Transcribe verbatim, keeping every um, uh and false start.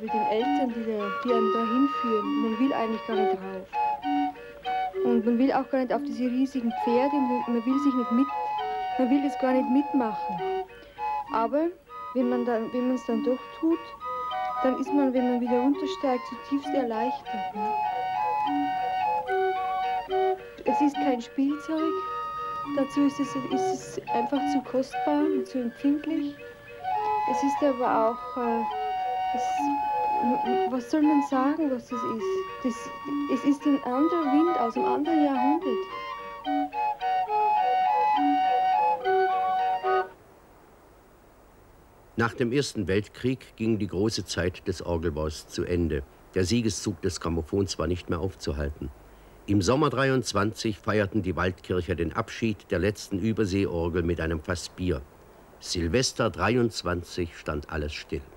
mit den Eltern, die, da, die einen da hinführen. Man will eigentlich gar nicht rauf. Und man will auch gar nicht auf diese riesigen Pferde, man will sich nicht mit, man will das gar nicht mitmachen. Aber wenn man dann, wenn man es dann doch tut, dann ist man, wenn man wieder runtersteigt, zutiefst erleichtert. Ne? Es ist kein Spielzeug, dazu ist es, ist es einfach zu kostbar und zu empfindlich. Es ist aber auch, äh, es, was soll man sagen, was das ist? Das, es ist ein anderer Wind aus einem anderen Jahrhundert. Nach dem Ersten Weltkrieg ging die große Zeit des Orgelbaus zu Ende. Der Siegeszug des Grammophons war nicht mehr aufzuhalten. Im Sommer dreiundzwanzig feierten die Waldkircher den Abschied der letzten Überseeorgel mit einem Fass Bier. Silvester dreiundzwanzig stand alles still.